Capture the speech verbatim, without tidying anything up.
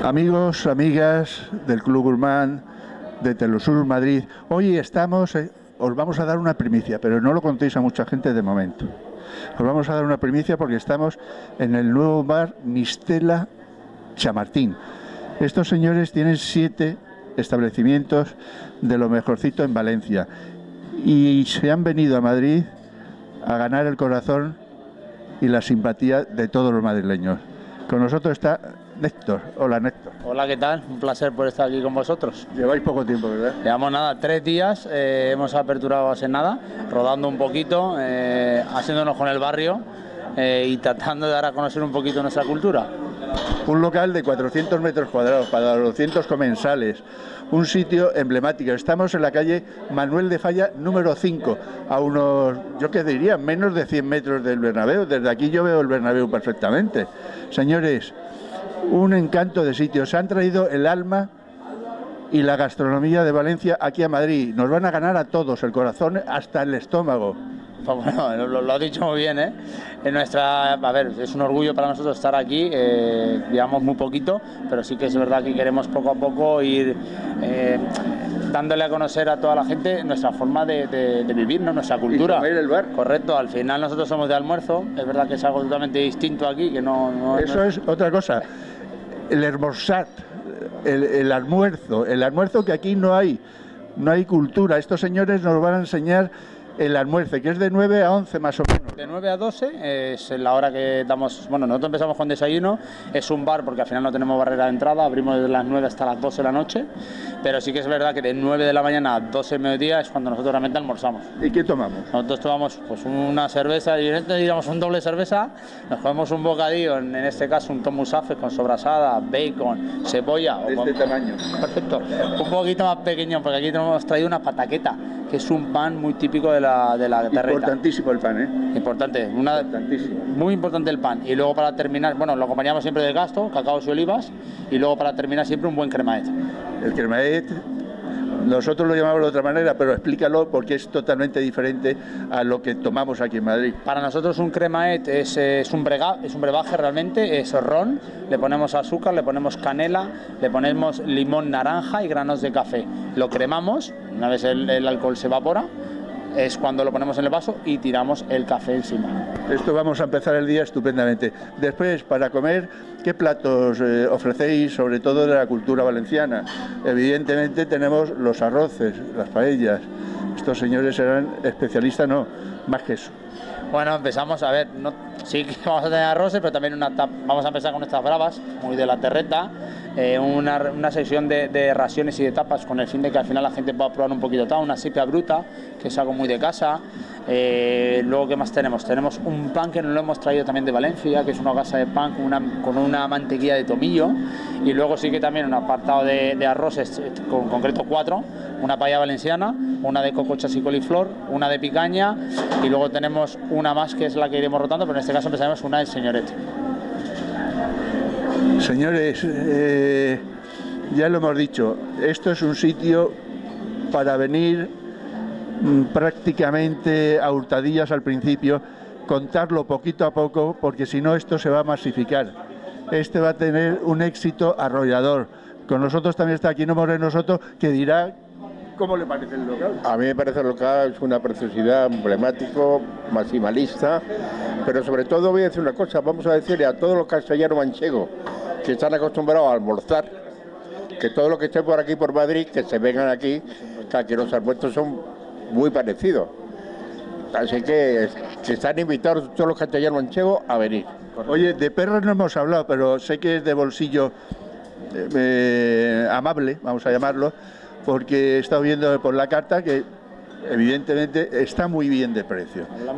Amigos, amigas del Club Gourmand de Telosur Madrid, hoy estamos, eh, os vamos a dar una primicia, pero no lo contéis a mucha gente de momento. Os vamos a dar una primicia porque estamos en el nuevo bar Mistela Chamartín. Estos señores tienen siete establecimientos de lo mejorcito en Valencia y se han venido a Madrid a ganar el corazón y la simpatía de todos los madrileños. Con nosotros está Néctor. Hola, Néctor. Hola, ¿qué tal? Un placer por estar aquí con vosotros. Lleváis poco tiempo, ¿verdad? Llevamos nada, tres días, eh, hemos aperturado hace nada, rodando un poquito, eh, haciéndonos con el barrio eh, y tratando de dar a conocer un poquito nuestra cultura. Un local de cuatrocientos metros cuadrados para doscientos comensales, un sitio emblemático. Estamos en la calle Manuel de Falla número cinco, a unos, yo qué diría, menos de cien metros del Bernabéu. Desde aquí yo veo el Bernabéu perfectamente. Señores, un encanto de sitio. Se han traído el alma y la gastronomía de Valencia aquí a Madrid. Nos van a ganar a todos, el corazón hasta el estómago. Pues bueno, lo, lo has dicho muy bien, ¿eh? En nuestra, a ver, es un orgullo para nosotros estar aquí, eh, llevamos muy poquito, pero sí que es verdad que queremos poco a poco ir eh, dándole a conocer a toda la gente nuestra forma de, de, de vivir, ¿no? Nuestra cultura. Y comer el bar. Correcto, al final nosotros somos de almuerzo, es verdad que es algo totalmente distinto aquí, que no... no Eso no... es otra cosa, el hermosat, el, el almuerzo, el almuerzo que aquí no hay, no hay cultura. Estos señores nos van a enseñar el almuerzo, que es de nueve a once más o menos. De nueve a doce es la hora que damos, bueno, nosotros empezamos con desayuno, es un bar porque al final no tenemos barrera de entrada, abrimos desde las nueve hasta las doce de la noche, pero sí que es verdad que de nueve de la mañana a doce del mediodía es cuando nosotros realmente almorzamos. ¿Y qué tomamos? Nosotros tomamos pues una cerveza, diríamos un doble cerveza, nos comemos un bocadillo, en, en este caso un tomu safe con sobrasada, bacon, cebolla. De este tamaño. Perfecto, un poquito más pequeño porque aquí hemos traído una pataqueta, que es un pan muy típico de la, de la terreta. Importantísimo el pan, ¿eh? Importante, una, Importantísimo. muy importante el pan. Y luego para terminar, bueno, lo acompañamos siempre de gasto, cacaos y olivas, y luego para terminar siempre un buen cremaet. El cremaet, nosotros lo llamamos de otra manera, pero explícalo porque es totalmente diferente a lo que tomamos aquí en Madrid. Para nosotros un cremaet es, es, un, brega, es un brebaje realmente, es ron, le ponemos azúcar, le ponemos canela, le ponemos limón, naranja y granos de café. Lo cremamos, una vez el, el alcohol se evapora, es cuando lo ponemos en el vaso y tiramos el café encima. Esto vamos a empezar el día estupendamente. Después, para comer, ¿qué platos eh, ofrecéis, sobre todo de la cultura valenciana? Evidentemente tenemos los arroces, las paellas. Estos señores serán especialistas, no, más que eso. Bueno, empezamos a ver, no, sí que vamos a tener arroces, pero también una tap, vamos a empezar con nuestras bravas, muy de la terreta, eh, una, una sección de, de raciones y de tapas con el fin de que al final la gente pueda probar un poquito tal, una sipia bruta, que es algo muy de casa. Eh, luego, ¿qué más tenemos? Tenemos un pan que nos lo hemos traído también de Valencia, que es una gasa de pan con una, con una mantequilla de tomillo, y luego sí que también un apartado de, de arroces, con concreto cuatro, una paella valenciana, una de cocochas y coliflor, una de picaña, y luego tenemos una más que es la que iremos rotando, pero en este caso empezaremos una del señorete. Señores, eh, ya lo hemos dicho, esto es un sitio para venir mmm, prácticamente a hurtadillas al principio, contarlo poquito a poco, porque si no esto se va a masificar. Este va a tener un éxito arrollador. Con nosotros también está Aquino Moreno Soto, que dirá cómo le parece el local. A mí me parece el local es una preciosidad, emblemático, maximalista, pero sobre todo voy a decir una cosa, vamos a decirle a todos los castellanos manchegos que están acostumbrados a almorzar, que todo lo que esté por aquí por Madrid, que se vengan aquí, que aquí los almuerzos son muy parecidos. Así que, que están invitados todos los castellanos manchegos a venir. Oye, de perros no hemos hablado, pero sé que es de bolsillo eh, amable, vamos a llamarlo, porque he estado viendo por la carta que evidentemente está muy bien de precio.